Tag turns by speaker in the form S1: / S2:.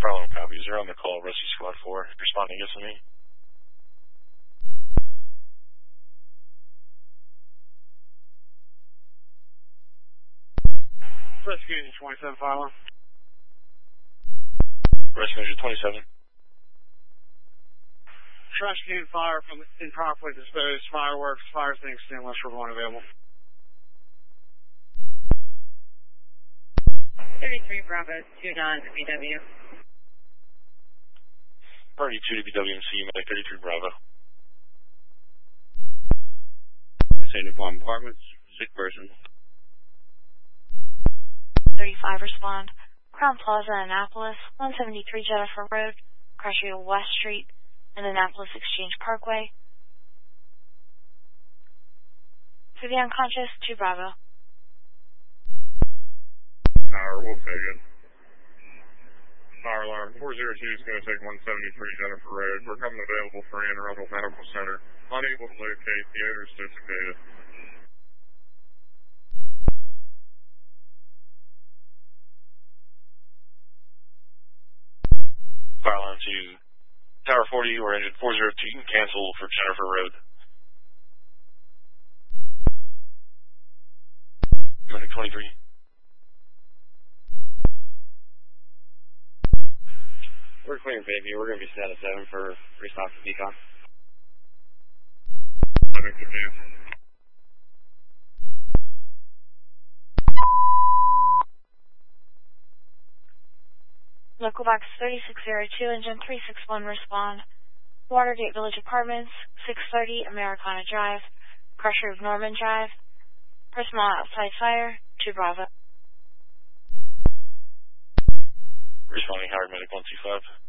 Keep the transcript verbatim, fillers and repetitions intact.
S1: Problem copies. You're on the call, Rescue Squad four. Responding yes to me.
S2: Rescue Engine twenty-seven, Philo.
S1: Rescue Engine twenty-seven.
S2: Trash can fire from improperly disposed fireworks, fire thing extinguisher one available.
S3: thirty-three Bravo two nine B W.
S1: thirty-two to B W M C, Medic thirty-three Bravo.
S4: State Farm Apartments, sick person.
S5: thirty-five respond. Crown Plaza, Annapolis, one seventy-three Jennifer Road, crash area West Street, and Annapolis Exchange Parkway. For the unconscious, two Bravo.
S6: Tower, we'll take it. Fire alarm four zero two is going to take one seventy-three Jennifer Road. We're coming available for Anne Arundel Medical Center. Unable to locate, the owner's dissipated.
S1: Fire alarm to Tower forty or engine four zero two. You can cancel for Jennifer Road. Medic twenty-three.
S4: We're clearing Bayview. We're going to be set at seven for restock to Beacon.
S6: Medic to cancel.
S5: Local box thirty-six oh two, engine three six one respond. Watergate Village Apartments, six thirty Americana Drive, crusher of Norman Drive. Personnel outside fire, two Bravo.
S1: Responding Howard Medic one two five.